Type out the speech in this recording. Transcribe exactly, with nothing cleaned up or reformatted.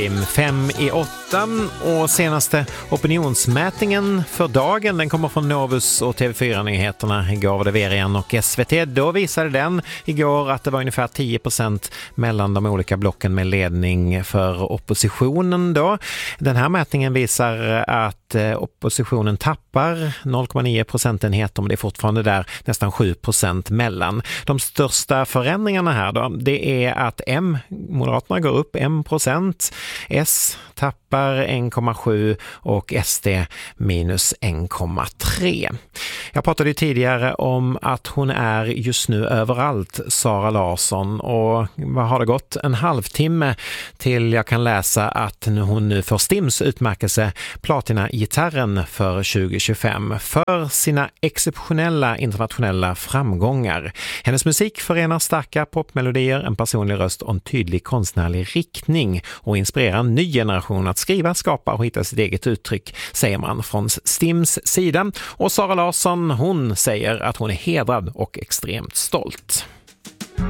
Fem i åtta och senaste opinionsmätningen för dagen, den kommer från Novus och T V fyra-nyheterna. Igår var det Verian och S V T. Då visade den igår att det var ungefär tio procent mellan de olika blocken med ledning för oppositionen då. Den här mätningen visar att oppositionen tappar noll komma nio procentenheter, men det är fortfarande där nästan sju procent mellan. De största förändringarna här då, det är att M, Moderaterna går upp en procent, S tappar en komma sju och S D minus en komma tre. Jag pratade ju tidigare om att hon är just nu överallt, Sara Larsson, och vad har det gått? En halvtimme till jag kan läsa att hon nu får Stims utmärkelse Platina-gitarren för tjugo tjugofem för sina exceptionella internationella framgångar. Hennes musik förenar starka popmelodier, en personlig röst och en tydlig konstnärlig riktning och inspirerar en ny generation att skriva, skapa och hitta sitt eget uttryck, säger man från Stims sida. Och Sara Larsson, hon säger att hon är hedrad och extremt stolt.